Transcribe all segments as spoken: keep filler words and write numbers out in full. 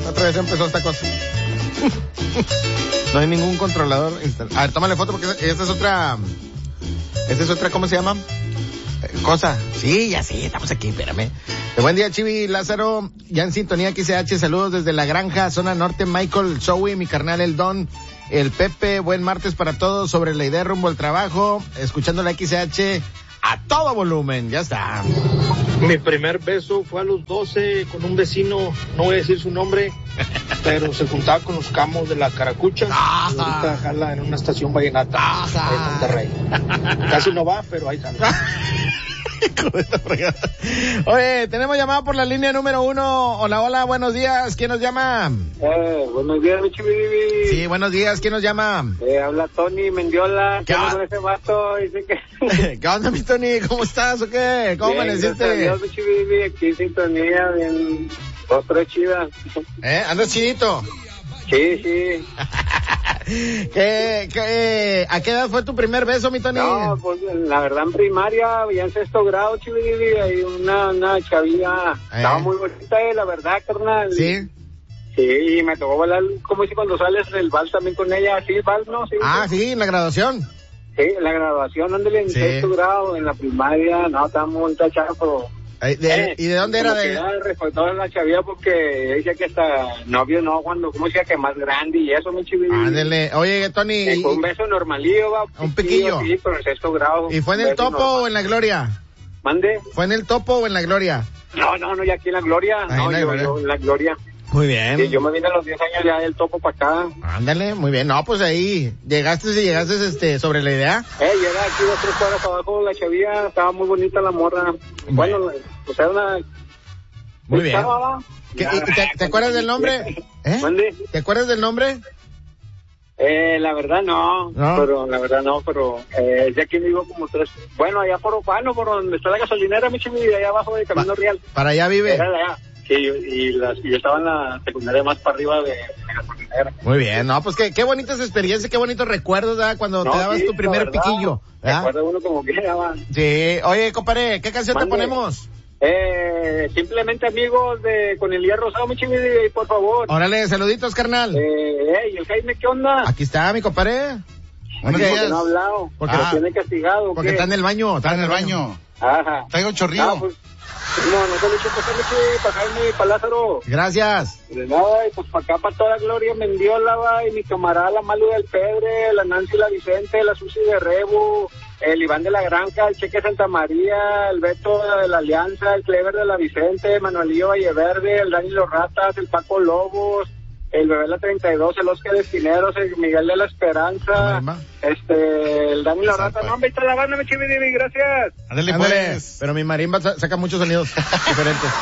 Otra vez empezó esta cosa. No hay ningún controlador instalado. A ver, tómale foto porque esta es otra... Esta es otra, ¿cómo se llama? Eh, cosa. Sí, ya sí, estamos aquí, espérame. De buen día, Chivi, Lázaro. Ya en sintonía, X H. Saludos desde La Granja, zona norte. Michael, Zoe, mi carnal, el Don, el Pepe. Buen martes para todos. Sobre la idea rumbo al trabajo. Escuchando la X H a todo volumen. Ya está. Mi primer beso fue a los doce con un vecino, no voy a decir su nombre, pero se juntaba con los camos de la Caracucha. Ajá. Y ahorita jala en una estación vallenata. Ajá. En Monterrey. Casi no va, pero ahí jala. Oye, tenemos llamada por la línea número uno. Hola, hola, buenos días. ¿Quién nos llama? Eh, buenos días, mi chividivi. Sí, buenos días. ¿Quién nos llama? Eh, habla Tony Mendiola. ¿Qué ¿Qué con ese vato? Dice que... ¿Qué onda, mi Tony? ¿Cómo estás o qué? ¿Cómo Bien, amaneciste? gracias a Dios, mi chividivi. Aquí en sintonía, bien. Dos, tres chidas. ¿Eh? ¿Andas chidito? Sí, sí. ¿Qué, qué, ¿A qué edad fue tu primer beso, mi Tony? No, pues la verdad en primaria, ya en sexto grado, chividivi, hay una, una chavilla. Eh. Estaba muy bonita, eh, la verdad, carnal. ¿Sí? Sí, y me tocó bailar, como dice cuando sales del vals también con ella. Sí, vals, ¿no? Sí, Ah, sí. sí, en la graduación. Sí, en la graduación, ándale, en Sí. sexto grado, en la primaria, no, estaba muy bonita chava, pero... Eh, de- Eh, ¿Y de dónde era? como que De... ya respetó a la chavilla porque decía que hasta novio no, cuando, como decía que más grande y eso, mi chivito. Ándale. Oye, Tony. Eh, fue un beso normalillo, va. Un piquillo. Sí, pero en sexto grado. ¿Y fue en Un el beso topo normal. o en la gloria? ¿Mande? ¿Fue en el topo o en la gloria? No, no, no, ya aquí en la gloria. Ah, no, en la yo, Gloria. yo en la gloria. Muy bien. Sí, yo me vine a los diez años ya del topo para acá. Ándale, muy bien. No, pues ahí, llegaste y llegaste este, sobre la idea. Eh, y era aquí dos, tres cuadras abajo, la chavilla, estaba muy bonita la morra. Bueno, pues era una... Muy bien. Estaba, ¿Qué- ya, y te, ¿Te acuerdas del nombre? ¿Eh? ¿Mande? ¿Te acuerdas del nombre? Eh, la verdad no, ¿No? pero la verdad no, pero eh, ya aquí vivo como tres, bueno, allá por Opano, por donde está la gasolinera, mi chimidi, allá abajo de Camino Pa- Real. Para allá vive. Era de allá. Sí, yo- y, las, y yo estaba en la secundaria más para arriba de, de la gasolinera. Muy bien, no, pues qué, qué bonitas experiencias, qué bonitos recuerdos, ¿verdad? Cuando No, te dabas sí, tu la primer verdad, piquillo, Me ¿verdad? acuerdo uno como que era, va. Sí. Oye, compadre, ¿qué canción Mande. te ponemos? Eh, simplemente amigos de con el hierro rosado, mi chimidi, por favor. Órale, saluditos, carnal. Eh, eh, y el Jaime, ¿qué onda? Aquí está, mi compadre. Buenos Porque días. no ha hablado, Porque- lo Ah, tiene castigado, ¿o Porque qué? está en el baño, Está en el baño. Ajá. Traigo chorrillo. No, pues, no, no se le echo pasar leche para Jaime y para Lázaro. Gracias. De nada, y pues para acá, para toda Gloria Mendiola, va, y mi camarada, la Malu del Pedre, la Nancy, la Vicente, la Susi de Rebo, el Iván de la Granja, el Cheque Santa María, el Beto de la Alianza, el Clever de la Vicente, Manuelillo Valleverde, el Dani Los Ratas, el Paco Lobos, el Bebé la treinta y dos, el Oscar Espineros, el Miguel de la Esperanza, Mamá. este, el Dani Los Exacto. Ratas. No, hombre, está la banda, me chividivi, gracias. Ándale, Ándale, pues. pero mi marimba sa- saca muchos sonidos diferentes.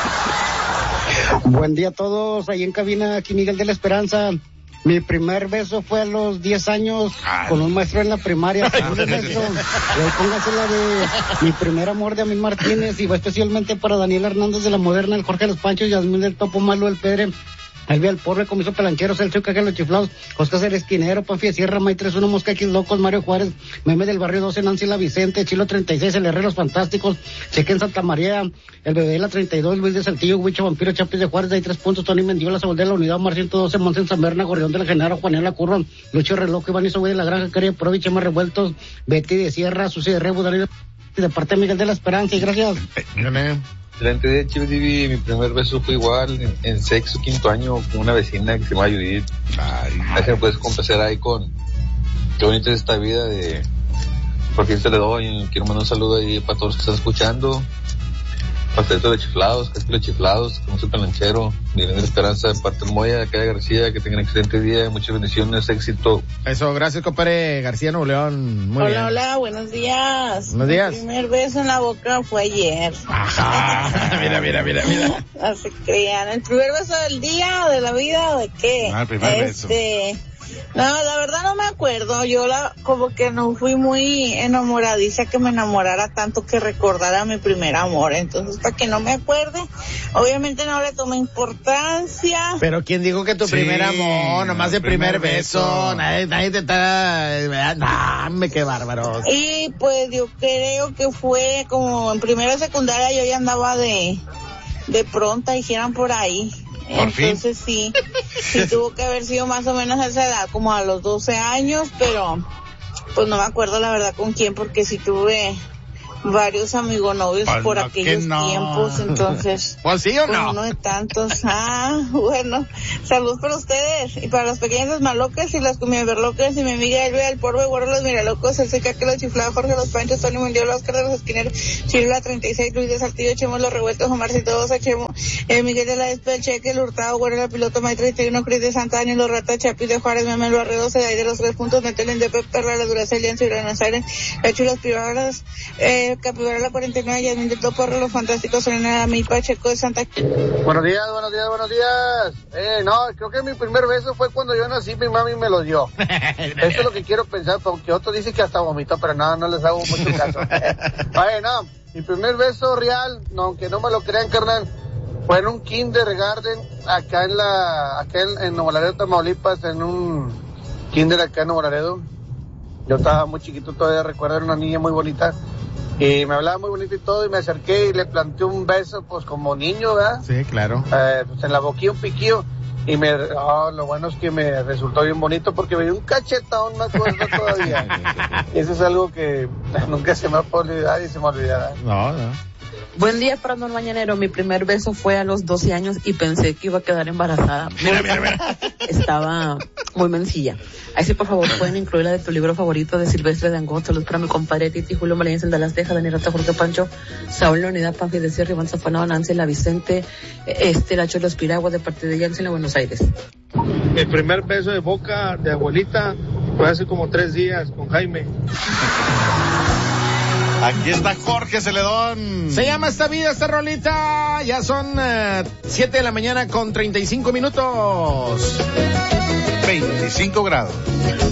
Buen día a todos, ahí en cabina, aquí Miguel de la Esperanza. Mi primer beso fue a los diez años Ay. con un maestro en la primaria. Saludos, maestro. Y ahí póngase la de Mi primer amor de Amil Martínez, y va especialmente para Daniel Hernández de la Moderna, el Jorge Los Panchos, Yasmín del Topo, Malo del Pedre, Elvia el Porre, Comiso Pelancheros, el Chuca, los Chiflados, Oscar el Esquinero, Panfi de Sierra, May tres uno, Mosca X Locos, Mario Juárez, Meme del Barrio doce, Nancy la Vicente, Chilo treinta y seis, el Herreros Fantásticos, Cheque en Santa María, el Bebé de la treinta y dos, Luis de Saltillo, Huicho Vampiro, Chapis de Juárez, de ahí tres puntos, Tony Mendiola, Saúl de la Unidad, Mar ciento doce, Monse en San Berna, Gorrión de la Genaro, Juanela Curva, Lucho Reloj, Iván Iso, Güey de la Granja, Caria Provich, Más Revueltos, Betty de Sierra, Susi de Rebo, Daniel, de parte de Miguel de la Esperanza, y gracias. Mírame. Excelente día, Chividivi. Mi primer beso fue igual en, en sexto, quinto año con una vecina que se llama Judith. Ay, Déjame puedes complacer ahí con qué bonita es esta vida de por fin se le doy. Quiero mandar un saludo ahí para todos los que están escuchando. Pastelito de chiflados, castillo de chiflados, como soy pelanchero, Miguel de la Esperanza, de parte de Moya, Calle García, que tengan un excelente día, muchas bendiciones, éxito. Eso, gracias, compadre García Nuevo León. Muy hola, bien. hola, buenos días. Buenos días. Mi primer beso en la boca fue ayer. Ajá. Mira, mira, mira, mira. No se crean. ¿El primer beso del día, de la vida, o de qué? No, el primer beso. este... No, la verdad no me acuerdo. Yo la como que no fui muy enamoradiza que me enamorara tanto que recordara mi primer amor. Entonces, para que no me acuerde, obviamente no le tomé importancia. Pero ¿quién dijo que tu Sí, primer amor, nomás de el primer, primer beso? beso. Nadie, nadie te está... No, hombre, qué bárbaros. Y pues yo creo que fue como en primera secundaria yo ya andaba de, de pronta, dijeran por ahí. Por Entonces fin. sí, sí tuvo que haber sido más o menos a esa edad, como a los doce años, pero pues no me acuerdo la verdad con quién, porque sí tuve varios amigos novios pues por no, aquellos no. tiempos, entonces pues sí o pues no uno de tantos. Ah, bueno, salud para ustedes y para los pequeños malocas y las cumiaverlocas y mi amiga Elvia del Porvo, Guardo los Miralocos, el Seca que los chiflados, Jorge los Panchos, Tony Mundiola, Oscar de los Esquineros, Chirula treinta y seis, Luis de Saltillo, Chemo los Revueltos, Omarcito Dosa, Chemo, eh, Miguel de la Despe, el Cheque, el Hurtado, Guardo la Piloto, May treinta y uno, Cris de Santa Ángel, los Rata, Chapi de Juárez, Memelo Arredo, Seday de los Tres Puntos, Netelen de Pep, Perla, la Duracel, Yancy, Buenos Aires, la Chulas Pibaras, eh, Capibara la cuarenta y nueve, Yasmin del Toporro, los Fantásticos, Serena, mi Pacheco de Santa. Buenos días, buenos días, buenos días. Eh, no, creo que mi primer beso fue cuando yo nací, mi mami me lo dio. Eso es lo que quiero pensar, porque otros dicen que hasta vomitó, pero no, no les hago mucho caso. Oye, no, mi primer beso real, no, aunque no me lo crean, carnal, fue en un kindergarten acá en la, acá en, en Nuevo Laredo, Tamaulipas, en un kinder acá en Nuevo Laredo. Yo estaba muy chiquito todavía, recuerdo, era una niña muy bonita. Y me hablaba muy bonito y todo, y me acerqué y le planté un beso, pues como niño, ¿verdad? Sí, claro. Eh, pues en la boquilla un piquillo, y me, oh, lo bueno es que me resultó bien bonito porque me dio un cachetón, me acuerdo todavía. Y eso es algo que nunca se me va a olvidar y se me olvidará. No, no. Buen día, Fernando Mañanero. Mi primer beso fue a los doce años y pensé que iba a quedar embarazada. Mira, mira, mira. Estaba muy mencilla. Ahí sí, por favor, pueden incluir la de tu libro favorito de Silvestre de Angón. Saludos para mi compadre Titi, Julio Marín, de las Tejas, Daniel Rata, Jorge Pancho, Saúl Leonidad, Panfi de Sierra, Iván Zafanado, Nancy, La Vicente, este, la Cholos Piragua, de parte de Jansen, en Buenos Aires. El primer beso de boca de abuelita fue hace como tres días con Jaime. Aquí está Jorge Celedón. Se llama esta vida, esta rolita. Ya son uh, siete de la mañana con treinta y cinco minutos. veinticinco grados.